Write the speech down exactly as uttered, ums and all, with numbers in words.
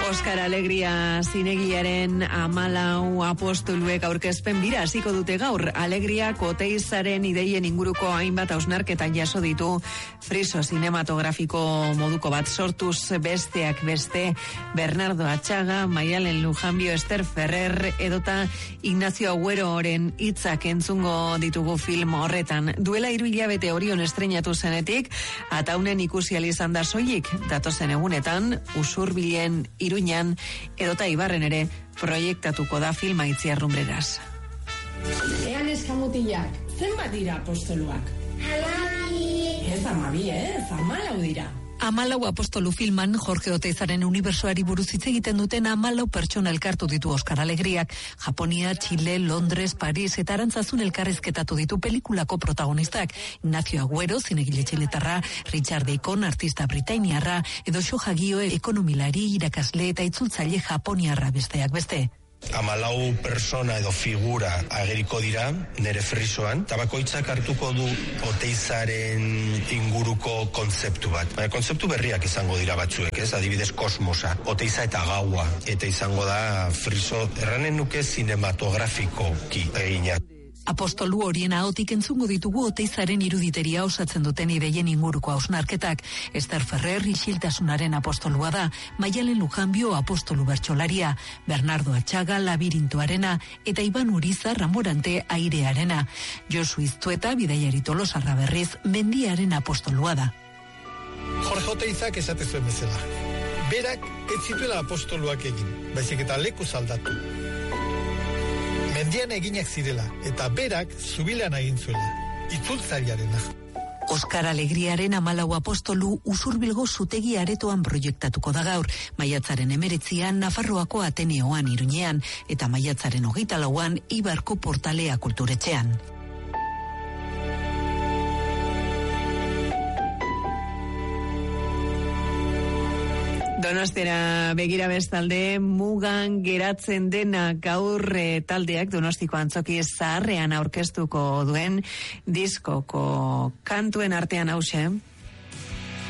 Oskar Alegria zinegiaren hamalau apostoluek aurkezpen bira hasiko dute gaur. Alegriak Oteizaren ideien inguruko hainbat hausnarketa jaso ditu friso sinematografiko moduko bat sortuz, besteak beste Bernardo Atxaga, Maialen Lujanbio, Ester Ferrer edota Ignacio Agüeroren hitzak entzungo ditugu film horretan. Duela hiru hilabete Orion estreinatu zenetik, ataunen ikusi ahal izan da soilik, datozen egunetan Usurbilen, Iruñan edota Ibarren ere proiektatuko da filma Itziar Lumbreras. Ean eskamutilak, zenbat dira apostoluak? Amabi. Ez amabi, ez, amalau dira. Hamalau apostolu filman Jorge Oteizaren unibertsoari buruz hitz egiten duten hamalau pertsona elkartu ditu Oskar Alegriak. Japonia, Chile, Londres, Paris eta Arantzazun elkarrizketatu ditu pelikulako protagonistak. Ignacio Agüero, zinegile txiletarra, Richard Deacon, artista britainiarra, edo Shohagio, ekonomilari, irakasle eta itzultzaile japoniarra besteak beste. Hamalau persona edo figura ageriko dira nere frisoan, eta bakoitzak hartuko du Oteizaren inguruko kontzeptu bat. Baina kontzeptu berriak izango dira batzuek, ez? Adibidez kosmosa, Oteiza eta gaua, eta izango da friso erranen nuke sinematografikoki egina. Apostolu horien ahotik entzungo ditugu Oteizaren iruditeria osatzen duten ideien inguruko hausnarketak. Ester Ferrer isiltasunaren apostolua da, Maialen Lujanbio apostolu bertsolaria, Bernardo Atxaga labirintoarena eta Iban Urizar Ramorante airearena. Josu Iztueta bidaiari Tolosarra berriz mendiaren apostolua da. Jorge Oteizak esate zuen bezala. Berak ez zituela apostoluak egin, baizik eta leku aldatu. Mendian eginak zirela, eta berak zubilean egin zuela, itzultzariarena. Oskar Alegriaren hamalau apostolu Usurbilgo zutegi aretoan proiektatuko da gaur, maiatzaren hemeretzian Nafarroako Ateneoan Iruñean, eta maiatzaren hogeita lauan Ibarko Portalea Kulturetxean. Donostera begira bestalde, mugan geratzen dena gaur e, taldeak Donostiko Antzoki Zaharrean aurkeztuko duen diskoko kantuen artean hause.